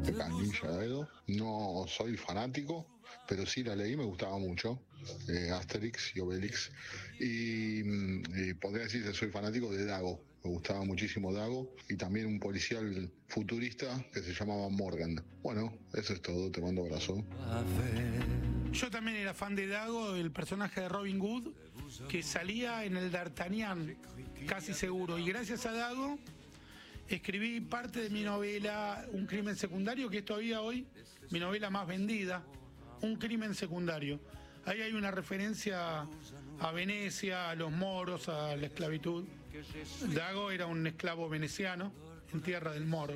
acá, Ninja Daedo. No soy fanático, pero sí la leí, me gustaba mucho. Asterix y Obelix. Y podría decir que soy fanático de Dago. Me gustaba muchísimo Dago. Y también un policial futurista que se llamaba Morgan. Bueno, eso es todo. Te mando abrazo. Yo también era fan de Dago, el personaje de Robin Hood, que salía en el D'Artagnan, casi seguro. Y gracias a Dago escribí parte de mi novela Un crimen secundario, que es todavía hoy mi novela más vendida, Un crimen secundario. Ahí hay una referencia a Venecia, a los moros, a la esclavitud. Dago era un esclavo veneciano en tierra del moro.